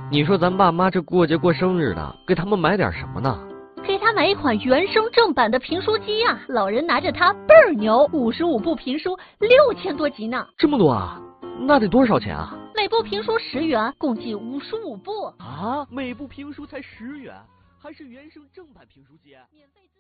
你说咱爸妈这过节过生日的，给他们买点什么呢？ 给他买一款原声正版的评书机啊！老人拿着它倍儿牛，55部评书6000多集呢。 这么多啊？那得多少钱啊？ 每部评书10元，共计55部。 啊，每部评书才10元，还是原声正版评书机？免费。